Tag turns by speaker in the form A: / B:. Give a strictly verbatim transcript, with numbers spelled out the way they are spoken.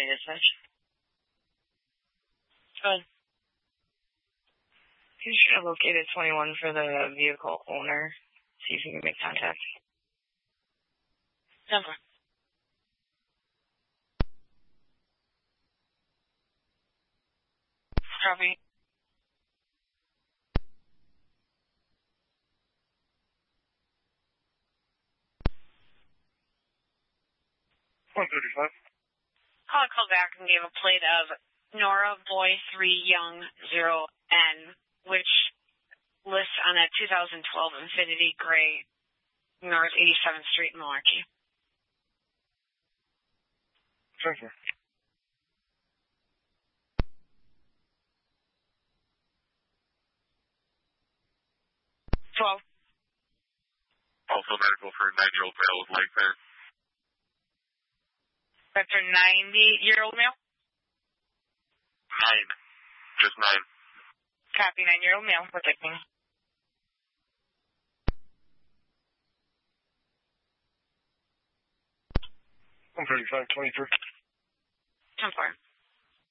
A: County Dispatch. Good. You should have located twenty-one for the vehicle owner. See if you can make contact. Number. Copy.
B: one thirty-five.
C: Call called back and gave a plate of Nora Boy three Young zero N, which lists on a two thousand twelve Infiniti Gray North eighty-seventh Street in Milwaukee.
B: Transfer.
C: twelve.
D: Also medical for a nine-year-old male with leg pain.
C: That's a ninety-year-old male?
D: Nine. Just nine.
C: Copy, nine-year-old male. What's that mean?
B: one thirty-five, twenty-three.
C: ten four.